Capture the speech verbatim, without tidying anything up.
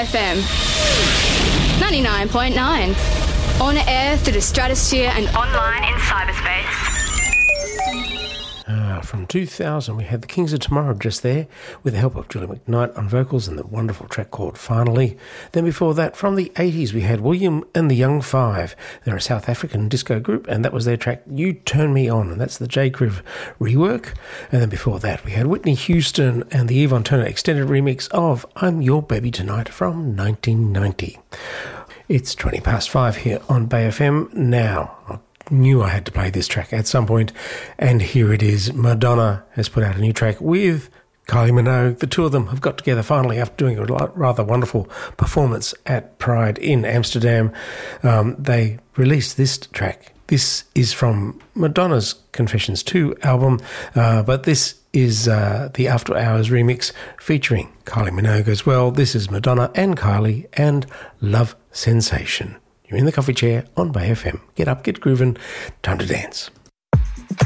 F M ninety-nine point nine. On air through the stratosphere and online in cyberspace. Ah, from two thousand, we had the Kings of Tomorrow just there, with the help of Julie McKnight on vocals and the wonderful track called Finally. Then before that, from the eighties, we had William and the Young Five. They're a South African disco group, and that was their track You Turn Me On, and that's the J. Kriv rework. And then before that, we had Whitney Houston and the Yvonne Turner extended remix of I'm Your Baby Tonight from nineteen ninety. It's twenty past five here on Bay F M now. I knew I had to play this track at some point, and here it is. Madonna has put out a new track with Kylie Minogue. The two of them have got together finally after doing a rather wonderful performance at Pride in Amsterdam. Um, they released this track. This is from Madonna's Confessions two album, uh, but this is uh, the After Hours remix featuring Kylie Minogue as well. This is Madonna and Kylie and Love Sensation. You're in the coffee chair on Bay F M. Get up, get grooving, time to dance.